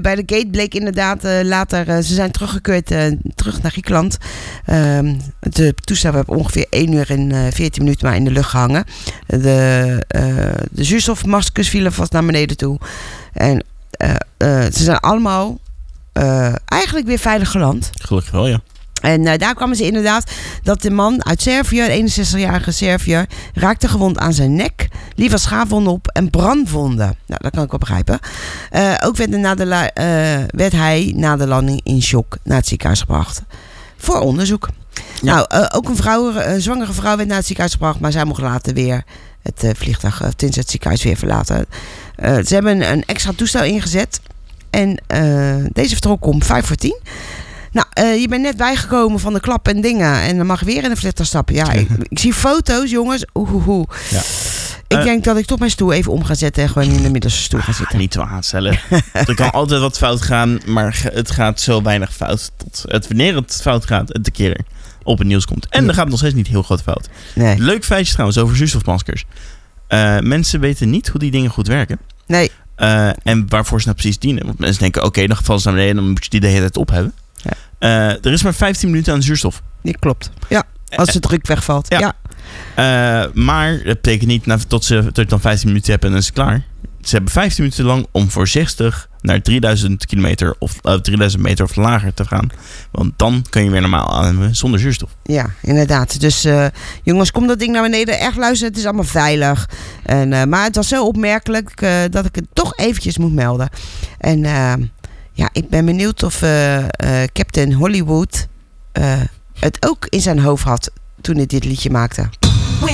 bij de gate bleek inderdaad later... ze zijn teruggekeerd terug naar Griekenland. De toestel heeft ongeveer 1 uur en 14 minuten maar in de lucht gehangen. De zuurstofmaskers vielen vast naar beneden toe. En ze zijn allemaal eigenlijk weer veilig geland. Gelukkig wel, ja. En daar kwamen ze inderdaad dat de man uit Servië, een 61-jarige Serviër, raakte gewond aan zijn nek, liep wat schaafwonden op en brandwonden. Nou, dat kan ik wel begrijpen. Ook werd hij na de landing in shock naar het ziekenhuis gebracht. Voor onderzoek. Ja. Nou, ook een zwangere vrouw werd naar het ziekenhuis gebracht, maar zij mocht later weer het vliegtuig, tenminste het ziekenhuis weer verlaten. Ze hebben een extra toestel ingezet. En deze vertrok om 9:55. Nou, je bent net bijgekomen van de klap en dingen. En dan mag je weer in de vliegtuig stappen. Ja, ik zie foto's, jongens. Ja. Ik denk dat ik toch mijn stoel even om ga zetten en gewoon in de middelste stoel ga zitten. Niet zo aanstellen. Er kan altijd wat fout gaan, maar het gaat zo weinig fout. Wanneer het fout gaat, het een keer op het nieuws komt. En dan gaat het nog steeds niet heel groot fout. Nee. Leuk feitje trouwens over zuurstofmaskers. Mensen weten niet hoe die dingen goed werken. Nee. En waarvoor ze nou precies dienen. Want mensen denken, oké, dan vallen ze naar beneden, dan moet je die de hele tijd op hebben. Ja. Er is maar 15 minuten aan zuurstof. Die klopt. Ja, als de druk wegvalt. Ja. Maar dat betekent niet tot je dan 15 minuten hebt en dan is het klaar. Ze hebben 15 minuten lang om voorzichtig naar 3000 kilometer of 3000 meter of lager te gaan. Want dan kan je weer normaal ademen zonder zuurstof. Ja, inderdaad. Dus jongens, kom dat ding naar beneden. Echt luisteren, het is allemaal veilig. Maar het was zo opmerkelijk dat ik het toch eventjes moet melden. En ik ben benieuwd of Captain Hollywood het ook in zijn hoofd had toen hij dit liedje maakte.